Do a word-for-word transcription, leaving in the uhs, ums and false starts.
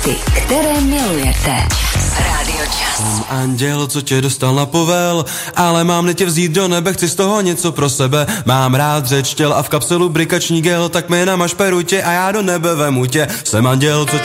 hity, které milujete. Rádio Čas. Jsem anděl, co tě dostal na povel, ale mám tě vzít do nebe, chci z toho něco pro sebe. Mám rád řeč těl a v kapselu brikační gel, tak mi namaž perutě a já do nebe vemu tě. Jsem anděl, co tě